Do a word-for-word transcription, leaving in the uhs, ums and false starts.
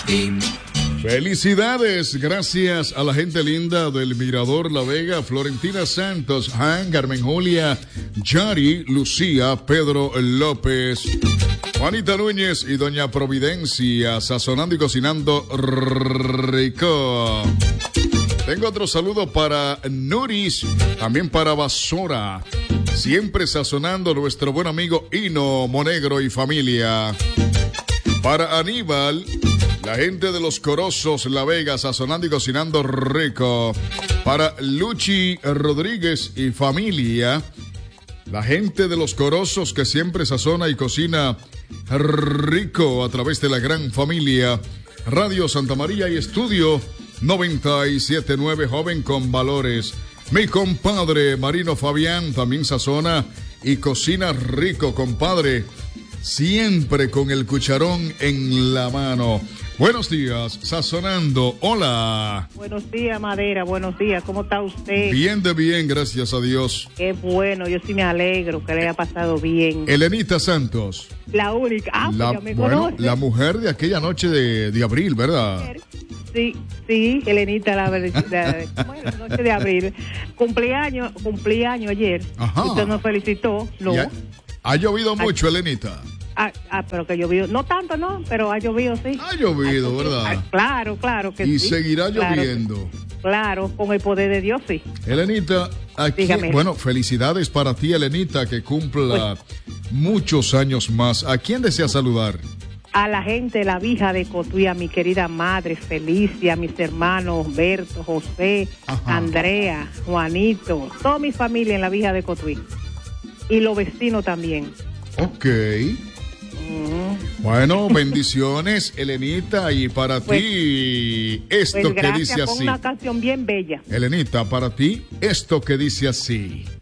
Felicidades, gracias a la gente linda del Mirador La Vega, Florentina Santos, Han, Carmen Julia, Yari, Lucía, Pedro López, Juanita Núñez y Doña Providencia, sazonando y cocinando rico. Tengo otro saludo para Nuris, también para Basora, siempre sazonando nuestro buen amigo Hino Monegro y familia. Para Aníbal, la gente de los Corozos La Vega, sazonando y cocinando rico. Para Luchi Rodríguez y familia, la gente de los Corozos que siempre sazona y cocina rico a través de la gran familia. Radio Santa María y Estudio noventa y siete punto nueve, joven con valores. Mi compadre Marino Fabián también sazona y cocina rico, compadre. Siempre con el cucharón en la mano. Buenos días, sazonando. Hola. Buenos días, Madera. Buenos días. ¿Cómo está usted? Bien de bien, gracias a Dios. Qué bueno. Yo sí me alegro que le haya pasado bien. Elenita Santos. La única. Ah, la, pues ya me bueno, conoce. La mujer de aquella noche de, de abril, ¿verdad? Sí, sí, Elenita, la verdad. Bueno, noche de abril. Cumpleaños, cumpleaños ayer. Ajá. Usted nos felicitó, ¿no? Ha, ha llovido mucho, Ay. Elenita. Ah, ah, pero que llovido, no tanto, no, pero ha llovido, sí. Ha llovido, Ay, ¿verdad? Ah, claro, claro que y sí. Y seguirá claro lloviendo. Que, claro, con el poder de Dios, sí. Elenita, aquí, Dígame. Bueno, felicidades para ti, Elenita, que cumpla pues, muchos años más. ¿A quién desea saludar? A la gente de la Vija de Cotuí, a mi querida madre Felicia, a mis hermanos Berto, José, Ajá. Andrea, Juanito, toda mi familia en la Vija de Cotuí. Y los vecinos también. Ok. Bueno, bendiciones, Elenita, y para pues, ti esto pues que dice así. Con una canción bien bella. Elenita, para ti esto que dice así.